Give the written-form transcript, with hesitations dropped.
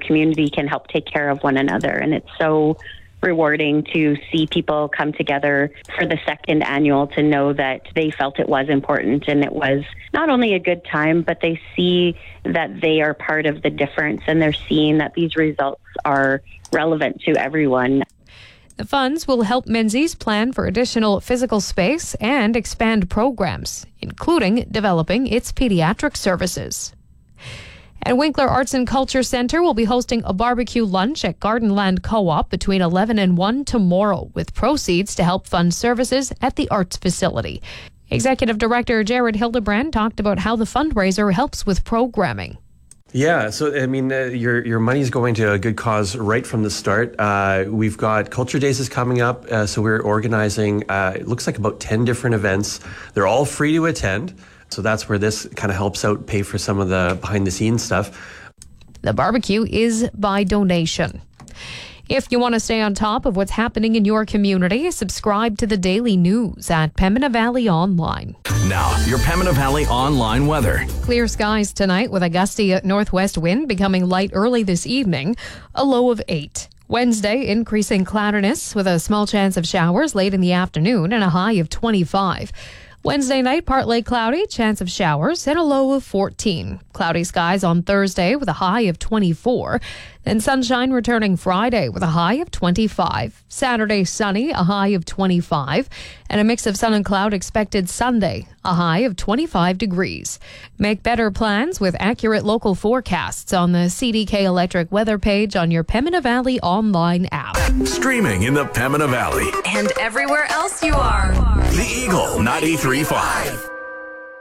community can help take care of one another. And it's so rewarding to see people come together for the second annual, to know that they felt it was important and it was not only a good time, but they see that they are part of the difference, and they're seeing that these results are relevant to everyone. The funds will help Menzies plan for additional physical space and expand programs, including developing its pediatric services. And Winkler Arts and Culture Centre will be hosting a barbecue lunch at Gardenland Co-op between 11 and 1 tomorrow, with proceeds to help fund services at the arts facility. Executive Director Jared Hildebrand talked about how the fundraiser helps with programming. Yeah, so I mean, your money's going to a good cause right from the start. We've got Culture Days is coming up, so we're organizing, it looks like about 10 different events. They're all free to attend. So that's where this kind of helps out pay for some of the behind the scenes stuff. The barbecue is by donation. If you want to stay on top of what's happening in your community, subscribe to the Daily News at Pembina Valley Online. Now, your Pembina Valley online weather. Clear skies tonight with a gusty northwest wind becoming light early this evening, a low of 8. Wednesday, increasing cloudiness with a small chance of showers late in the afternoon and a high of 25. Wednesday night, partly cloudy, chance of showers, and a low of 14. Cloudy skies on Thursday with a high of 24. Then sunshine returning Friday with a high of 25. Saturday, sunny, a high of 25. And a mix of sun and cloud expected Sunday, a high of 25 degrees. Make better plans with accurate local forecasts on the CDK Electric weather page on your Pembina Valley online app. Streaming in the Pembina Valley. And everywhere else you are. The Eagle 93.5.